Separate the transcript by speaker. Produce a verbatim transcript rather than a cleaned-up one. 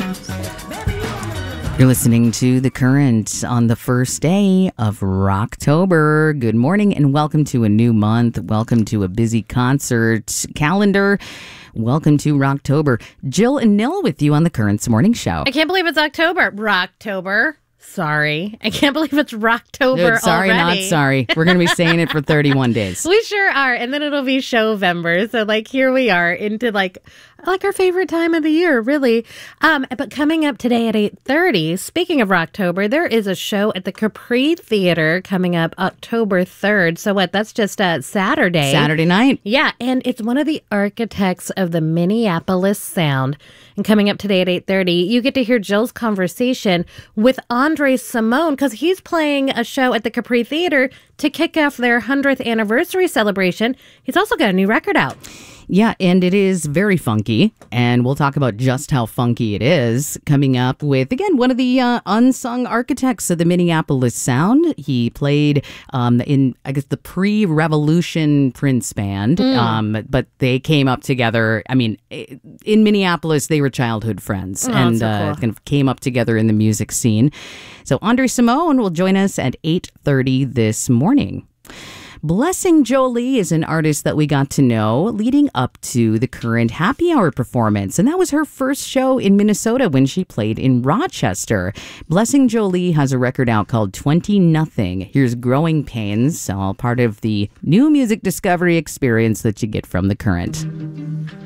Speaker 1: You're listening to The Current on the first day of Rocktober. Good morning and welcome to a new month. Welcome to a busy concert calendar. Welcome to Rocktober. Jill and Nil with you on The Current's morning show.
Speaker 2: I can't believe it's October. Rocktober. Sorry. I can't believe it's Rocktober
Speaker 1: Dude, sorry,
Speaker 2: already.
Speaker 1: not sorry. We're going to be saying it for thirty-one days.
Speaker 2: We sure are. And then it'll be Showvember. So, like, here we are into, like, like our favorite time of the year, really. Um, but coming up today at eight thirty, speaking of Rocktober, there is a show at the Capri Theater coming up October third. So what? That's just uh, Saturday.
Speaker 1: Saturday night.
Speaker 2: Yeah, and it's one of the architects of the Minneapolis Sound. And coming up today at eight thirty, you get to hear Jill's conversation with Andre Cymone because he's playing a show at the Capri Theater to kick off their hundredth anniversary celebration. He's also got a new record out.
Speaker 1: Yeah, and it is very funky, and we'll talk about just how funky it is coming up with, again, one of the uh, unsung architects of the Minneapolis Sound. He played um, in, I guess, the pre-revolution Prince band, mm. um, but they came up together. I mean, in Minneapolis, they were childhood friends,
Speaker 2: oh,
Speaker 1: and
Speaker 2: so
Speaker 1: uh,
Speaker 2: cool.
Speaker 1: kind of came up together in the music scene. So Andre Cymone will join us at eight thirty this morning. Blessing Jolie is an artist that we got to know leading up to the Current Happy Hour performance, and that was her first show in Minnesota when she played in Rochester. Blessing Jolie has a record out called twenty nothing. Here's Growing Pains, all part of the new music discovery experience that you get from the Current.